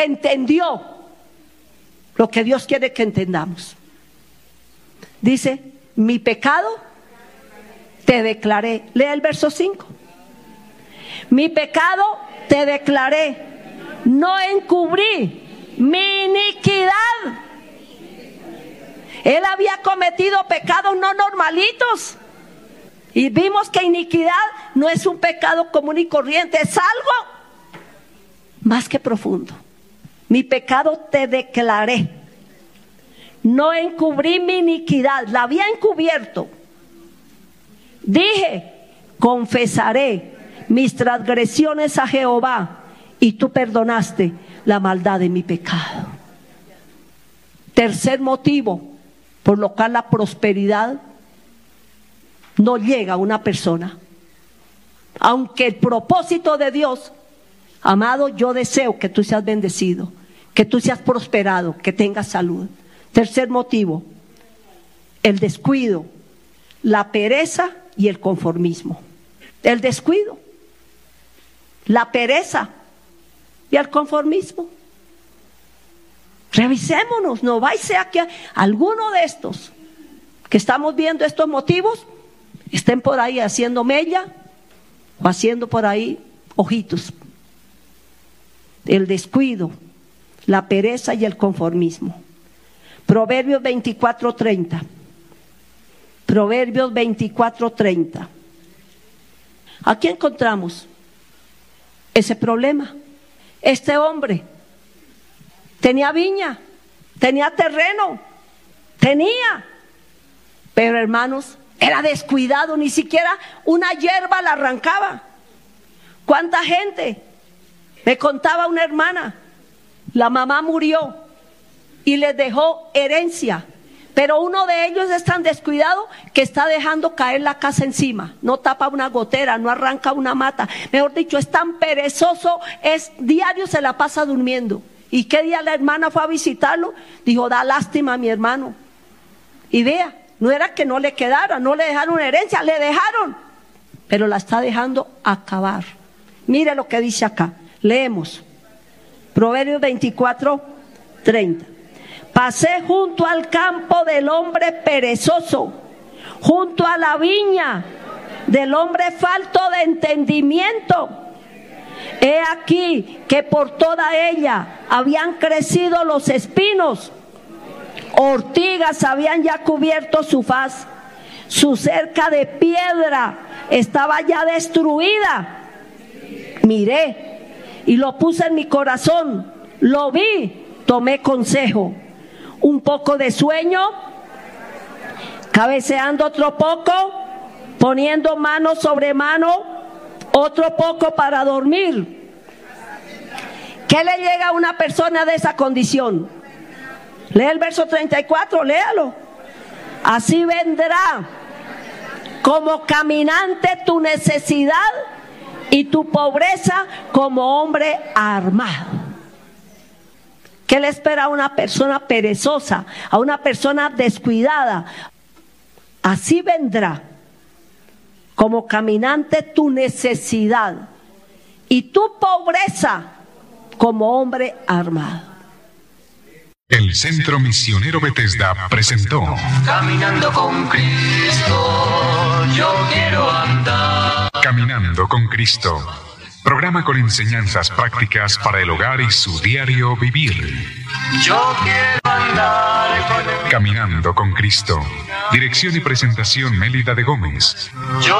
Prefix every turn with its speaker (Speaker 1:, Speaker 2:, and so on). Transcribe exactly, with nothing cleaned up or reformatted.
Speaker 1: que entendió lo que Dios quiere que entendamos. Dice, mi pecado te declaré. Lea el verso cinco. Mi pecado te declaré, no encubrí mi iniquidad. Él había cometido pecados no normalitos. Y vimos que iniquidad no es un pecado común y corriente, es algo más que profundo. Mi pecado te declaré, no encubrí mi iniquidad, la había encubierto. Dije, confesaré mis transgresiones a Jehová, y tú perdonaste la maldad de mi pecado. Tercer motivo por lo cual la prosperidad no llega a una persona. Aunque el propósito de Dios, amado, yo deseo que tú seas bendecido, que tú seas prosperado, que tengas salud. Tercer motivo, el descuido, la pereza y el conformismo. El descuido, la pereza y el conformismo. Revisémonos, no vais a que alguno de estos que estamos viendo estos motivos estén por ahí haciendo mella o haciendo por ahí ojitos. El descuido, la pereza y el conformismo. Proverbios veinticuatro treinta. Proverbios veinticuatro treinta. Aquí encontramos ese problema. Este hombre tenía viña, tenía terreno, tenía, pero hermanos, era descuidado, ni siquiera una hierba la arrancaba. ¿Cuánta gente? Me contaba una hermana, la mamá murió y les dejó herencia, pero uno de ellos es tan descuidado que está dejando caer la casa encima, no tapa una gotera, no arranca una mata, mejor dicho, es tan perezoso, es diario se la pasa durmiendo. ¿Y qué día la hermana fue a visitarlo? Dijo, da lástima a mi hermano. Y vea, no era que no le quedara, no le dejaron herencia, le dejaron, pero la está dejando acabar. Mire lo que dice acá, leemos, Proverbios veinticuatro treinta. Pasé junto al campo del hombre perezoso, junto a la viña del hombre falto de entendimiento. He aquí que por toda ella habían crecido los espinos, ortigas habían ya cubierto su faz, su cerca de piedra estaba ya destruida. Miré y lo puse en mi corazón, lo vi, tomé consejo. Un poco de sueño, cabeceando otro poco, poniendo mano sobre mano, otro poco para dormir. ¿Qué le llega a una persona de esa condición? Lee el verso treinta y cuatro, léalo. Así vendrá como caminante tu necesidad y tu pobreza como hombre armado. ¿Qué le espera a una persona perezosa, a una persona descuidada? Así vendrá como caminante tu necesidad y tu pobreza como hombre armado.
Speaker 2: El Centro Misionero Bethesda presentó
Speaker 3: Caminando con Cristo, yo quiero andar.
Speaker 2: Caminando con Cristo, programa con enseñanzas prácticas para el hogar y su diario vivir.
Speaker 3: Yo quiero andar con el...
Speaker 2: Caminando con Cristo, dirección y presentación Mélida de Gómez.
Speaker 3: Yo